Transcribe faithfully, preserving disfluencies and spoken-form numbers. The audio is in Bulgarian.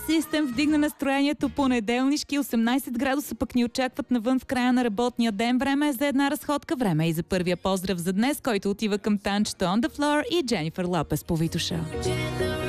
System вдигна настроението понеделнишки. осемнайсет градуса пък ни очакват навън в края на работния ден. Време е за една разходка. Време е и за първия поздрав за днес, който отива към танчето On The Floor и Дженифър Лопес по Витоша.